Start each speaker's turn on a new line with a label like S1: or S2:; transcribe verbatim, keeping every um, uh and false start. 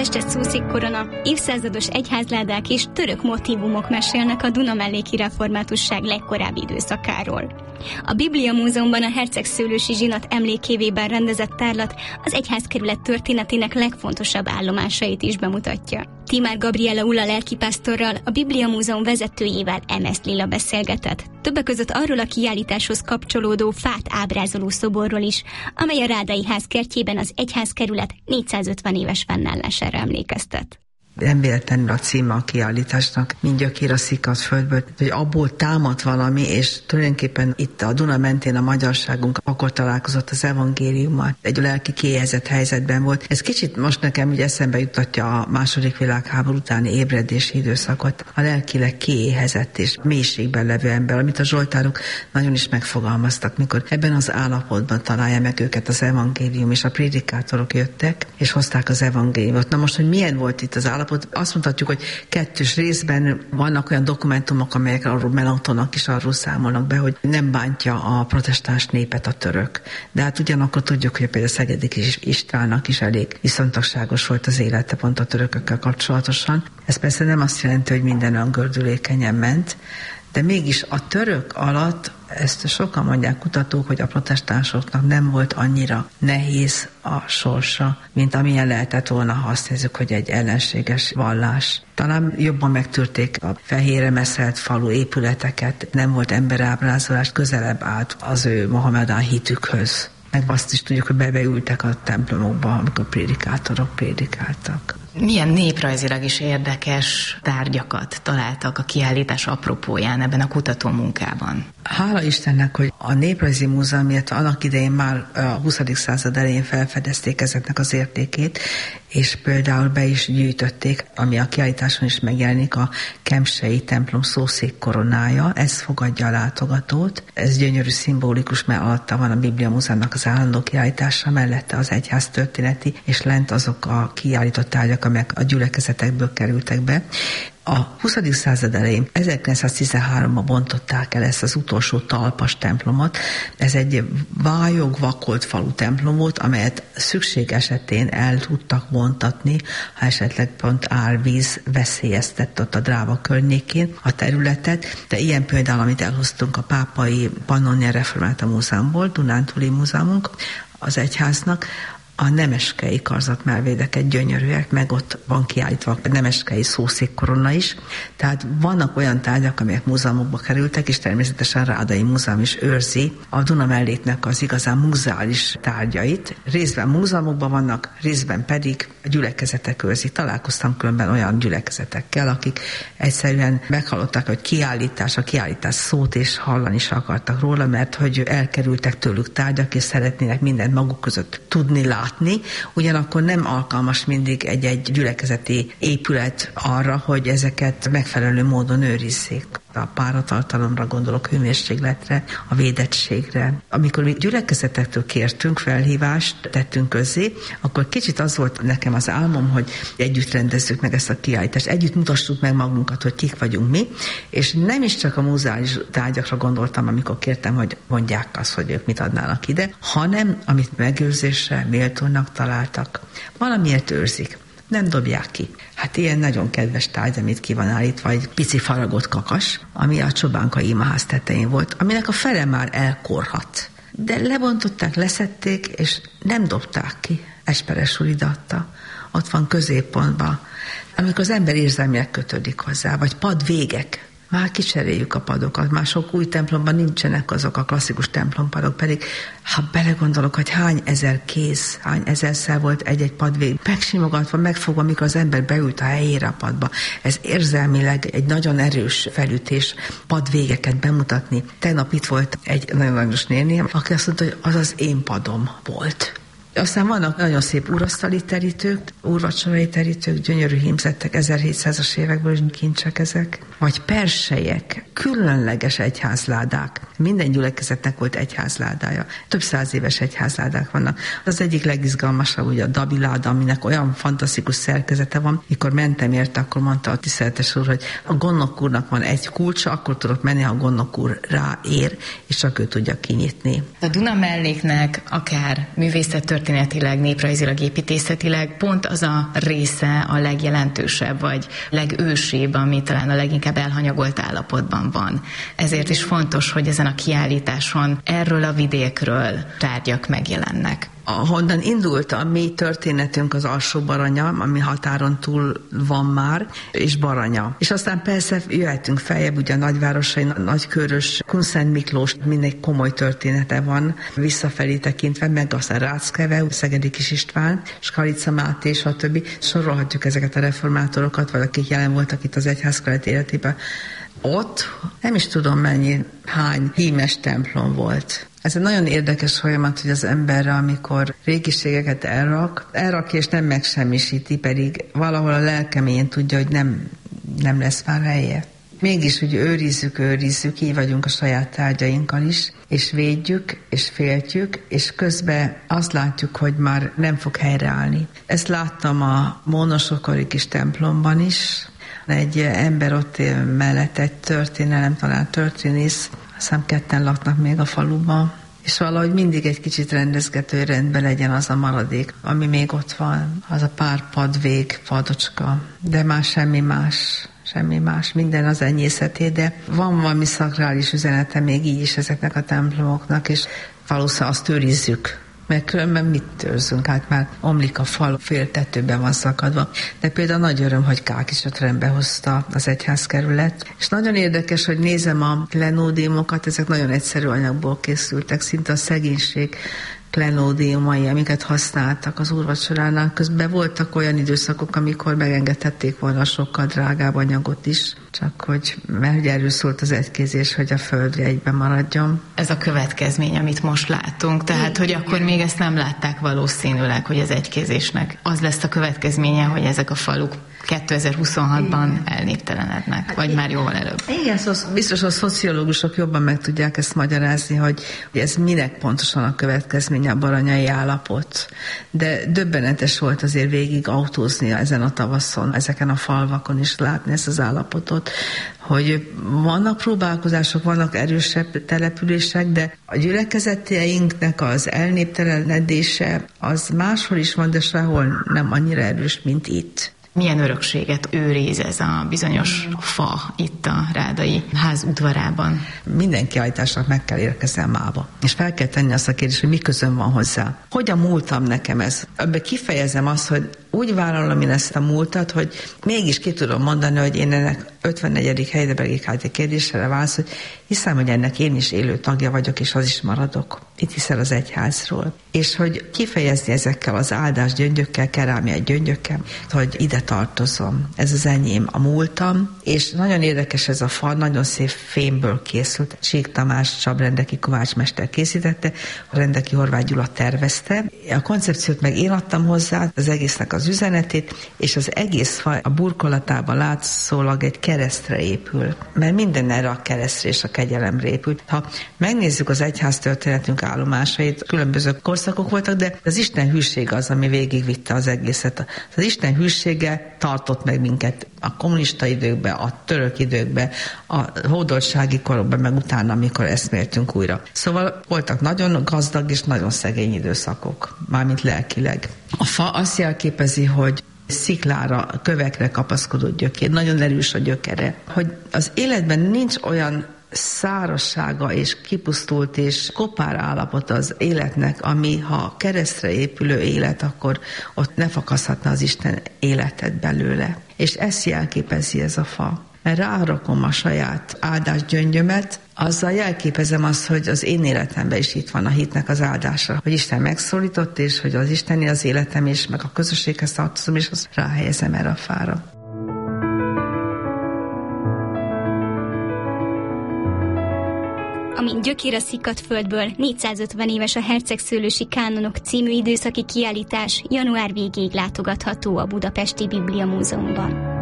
S1: festett szószékkorona, évszázados egyházládák és török motívumok mesélnek a Dunamelléki reformátusság legkorábbi időszakáról. A Biblia Múzeumban a Herceg Szőlősi Zsinat emlékévében rendezett tárlat az egyházkerület történetének legfontosabb állomásait is bemutatja. Timár Gabriella Ulla lelkipásztorral, a Biblia Múzeum vezetőjével Emes Lilla beszélgetett. Többek között arról a kiállításhoz kapcsolódó fát ábrázoló szoborról is, amely a Rádai ház kertjében az egyházkerület négyszázötven éves fennállására emlékeztet.
S2: Nem véletlenül a címe a kiállításnak, mint gyökér a szikat földből, hogy abból támadt valami, és tulajdonképpen itt a Duna mentén a magyarságunk akkor találkozott az evangéliummal. Egy lelki kiéhezett helyzetben volt. Ez kicsit most nekem ugye eszembe jutatja a második világháború utáni ébredési időszakot. A lelkileg kiéhezett és mélységben levő ember, amit a zsoltárok nagyon is megfogalmaztak, mikor ebben az állapotban találja meg őket az evangélium, és a prédikátorok jöttek, és hozták az evangéliumot. Na most, hogy milyen volt itt az állapot? Azt mondhatjuk, hogy kettős részben vannak olyan dokumentumok, amelyek arról Melanchthonnak is arról számolnak be, hogy nem bántja a protestáns népet a török. De hát ugyanakkor tudjuk, hogy például Szegedi Istvánnak is elég viszontagságos volt az élete pont a törökökkel kapcsolatosan. Ez persze nem azt jelenti, hogy minden olyan gördülékenyen ment, de mégis a török alatt, ezt sokan mondják kutatók, hogy a protestánsoknak nem volt annyira nehéz a sorsa, mint amilyen lehetett volna, ha azt nézzük, hogy egy ellenséges vallás. Talán jobban megtörték a fehérre meszelt falu épületeket, nem volt emberábrázolás, közelebb állt az ő mohamedán hitükhöz. Meg azt is tudjuk, hogy bebeültek a templomokba, amikor prédikátorok prédikáltak.
S3: Milyen néprajzilag is érdekes tárgyakat találtak a kiállítás apropóján ebben a kutatómunkában?
S2: Hála Istennek, hogy a Néprajzi Múzeum, illetve annak idején már a huszadik század elején felfedezték ezeknek az értékét, és például be is gyűjtötték, ami a kiállításon is megjelenik, a kempsei templom szószék koronája. Ez fogadja a látogatót. Ez gyönyörű, szimbolikus, mert alatta van a Biblia Múzeumnak az állandó kiállítása, mellette az egyház történeti, és lent azok a kiállított tárgyak, amelyek a gyülekezetekből kerültek be. A huszadik század elején, ezerkilencszáztizenháromban bontották el ezt az utolsó talpas templomot. Ez egy vályog, vakolt falu templom volt, amelyet szükség esetén el tudtak vontatni, ha esetleg pont árvíz veszélyeztett ott a Dráva környékén a területet. De ilyen például, amit elhoztunk a pápai Pannonia Reformáta Múzeumból, Dunántúli Múzeumunk, az egyháznak, a nemeskei karzatmelvédeket gyönyörűek, meg ott van kiállítva a nemeskei szószékkorona is. Tehát vannak olyan tárgyak, amelyek múzeumokba kerültek, és természetesen Rádai Múzeum is őrzi a Dunamelléknek az igazán muzeális tárgyait. Részben múzeumokban vannak, részben pedig a gyülekezetek őrzik. Találkoztam különben olyan gyülekezetekkel, akik egyszerűen meghallották, hogy kiállítás, a kiállítás szót és hallani is akartak róla, mert hogy elkerültek tőlük tárgyak, és szeretnének mindent maguk között tudni, látni. Ugyanakkor nem alkalmas mindig egy-egy gyülekezeti épület arra, hogy ezeket megfelelő módon őrizzék. A páratartalomra gondolok, hőmérsékletre, a védettségre. Amikor mi gyülekezetektől kértünk felhívást, tettünk közzé, akkor kicsit az volt nekem az álmom, hogy együtt rendezzük meg ezt a kiállítást, együtt mutassuk meg magunkat, hogy kik vagyunk mi, és nem is csak a múzeális tárgyakra gondoltam, amikor kértem, hogy mondják azt, hogy ők mit adnának ide, hanem amit megőrzésre méltónak találtak. Valamiért őrzik. Nem dobják ki. Hát ilyen nagyon kedves tárgy, amit ki van állítva, egy pici faragott kakas, ami a Csobánka imaház tetején volt, aminek a fele már elkorhat. De lebontották, leszedték, és nem dobták ki. Esperes úr ideadta. Ott van középpontban. Amikor az ember érzelmileg kötődik hozzá, vagy padvégek, már kicseréljük a padokat, már sok új templomban nincsenek azok a klasszikus templompadok, pedig ha belegondolok, hogy hány ezer kéz, hány ezerszer volt egy-egy padvég megsimogatva, megfogva, mikor az ember beült a helyére a padba. Ez érzelmileg egy nagyon erős felütés, padvégeket bemutatni. Tegnap itt volt egy nagyon aranyos néni, aki azt mondta, hogy az az én padom volt. Aztán vannak nagyon szép urasztali terítők, úrvacsorai terítők, gyönyörű hímzettek, ezerhétszázas évekből is kincsek ezek, vagy perselyek, különleges egyházládák. Minden gyülekezetnek volt egyházládája. Több száz éves egyházládák vannak. Az egyik legizgalmasabb ugye a Dabiláda, aminek olyan fantasztikus szerkezete van. Mikor mentem érte, akkor mondta a tiszteletes úr, hogy a gondnok úrnak van egy kulcsa, akkor tudok menni, ha a gondnok úr ráér, és csak ő tudja kinyitni.
S3: A Dunamelléknek akár művészettörténet történetileg, néprajzilag, építészetileg pont az a része a legjelentősebb, vagy legősibb, ami talán a leginkább elhanyagolt állapotban van. Ezért is fontos, hogy ezen a kiállításon erről a vidékről tárgyak megjelennek.
S2: Ahonnan indult a mi történetünk az Alsó Baranya, ami határon túl van már, és Baranya. És aztán persze jöhetünk feljebb, ugye a nagyvárosai, Nagykörös, Kunszent Miklós, mindegy komoly története van, visszafelé tekintve, meg aztán Ráckeve, Szegedi Kis István, Skalica Máté, stb. Sorolhatjuk ezeket a reformátorokat, vagy akik jelen voltak itt az egyházkelet életében. Ott nem is tudom mennyi, hány hímes templom volt. Ez egy nagyon érdekes folyamat, hogy az emberre, amikor régiségeket elrak, elrakja és nem megsemmisíti, pedig valahol a lelkemén tudja, hogy nem, nem lesz már helye. Mégis úgy őrizzük, őrizzük, így vagyunk a saját tárgyainkkal is, és védjük, és féltjük, és közben azt látjuk, hogy már nem fog helyreállni. Ezt láttam a Mónosokori kis templomban is. Egy ember ott mellett, egy történelem, talán történész, azt hiszem ketten laknak még a faluban, és valahogy mindig egy kicsit rendezgető, rendben legyen az a maradék, ami még ott van, az a pár padvég, padocska, de már semmi más, semmi más, minden az enyészeté, de van valami szakrális üzenete még így is ezeknek a templomoknak, és valószínűleg azt őrizzük. Mert különben mit őrzünk? Hát már omlik a fal, fél tetőben van szakadva. De például nagy öröm, hogy Kákisot rendbe hozta az egyházkerület. És nagyon érdekes, hogy nézem a klenódiumokat, ezek nagyon egyszerű anyagból készültek, szinte a szegénység klenódiumai, amiket használtak az úrvacsoránál. Közben voltak olyan időszakok, amikor megengedhették volna sokkal drágább anyagot is, csak hogy, mert ugye erről szólt az egykézés, hogy a földre egyben maradjon.
S3: Ez a következmény, amit most látunk, tehát, hogy akkor még ezt nem látták valószínűleg, hogy az egykézésnek az lesz a következménye, hogy ezek a faluk kétezer-huszonhatban igen. elnéptelenednek, hát vagy igen. már jóval előbb.
S2: Igen, biztos a szociológusok jobban meg tudják ezt magyarázni, hogy ez minek pontosan a következménye a baranyai állapot. De döbbenetes volt azért végig autózni ezen a tavaszon, ezeken a falvakon is látni ezt az állapotot, hogy vannak próbálkozások, vannak erősebb települések, de a gyülekezeteinknek az elnéptelenedése az máshol is van, de sehol nem annyira erős, mint itt.
S3: Milyen örökséget őriz ez a bizonyos fa itt a Rádai ház udvarában?
S2: Minden kiállításnak meg kell érkeznem mába. És fel kell tenni azt a kérdést, hogy mi közön van hozzá. Hogyan múltam nekem ez? Ebben kifejezem azt, hogy úgy vállalom én ezt a múltat, hogy mégis ki tudom mondani, hogy én ennek ötvennegyedik Heidelbergi Káti kérdésre válasz, hogy hiszem, hogy ennek én is élő tagja vagyok, és az is maradok. Itt hiszel az egyházról. És hogy kifejezni ezekkel az áldás gyöngyökkel, kerámia gyöngyökkel, hogy ide tartozom. Ez az enyém, a múltam, és nagyon érdekes ez a fa, nagyon szép fémből készült. Sík Tamás Csabrendeki Kovács mester készítette, Rendeki Horváth Gyula tervezte. A koncepciót meg én adtam hozzá, az egésznek az üzenetét, és az egész fa a burkolatában látszólag egy keresztre épül. Mert minden erre a keresztre és a kegyelemre épül. Ha megnézzük az egyház történetünk állomásait, különböző korszakok voltak, de az Isten hűség az, ami végigvitte az egészet. Az Isten hűsége tartott meg minket a kommunista időkben, a török időkben, a hódoltsági korokban, meg utána, amikor eszméltünk újra. Szóval voltak nagyon gazdag és nagyon szegény időszakok, mármint lelkileg. A fa azt jelképezi, hogy sziklára, kövekre kapaszkodott gyökér, nagyon erős a gyökere, hogy az életben nincs olyan szárazsága és kipusztult és kopár állapot az életnek, ami ha keresztre épülő élet, akkor ott ne fakaszhatna az Isten életet belőle. És ezt jelképezi ez a fa. Mert rárakom a saját áldás gyöngyömet, azzal jelképezem azt, hogy az én életemben is itt van a hitnek az áldása. Hogy Isten megszólított, és hogy az Isteni az életem, és meg a közösséghez tartozom, és azt ráhelyezem erre a fára.
S1: Amint gyökér a szikadt földből, négyszázötven éves a Hercegszőlősi Kánonok című időszaki kiállítás január végéig látogatható a Budapesti Biblia Múzeumban.